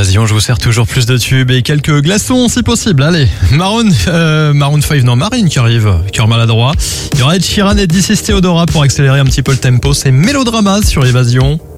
Évasion, je vous sers toujours plus de tubes et quelques glaçons si possible. Allez, Maroon 5, non, Marine qui arrive, cœur maladroit. Il y aura Ed Sheeran et This is Theodora pour accélérer un petit peu le tempo. C'est Mélodrama sur Évasion.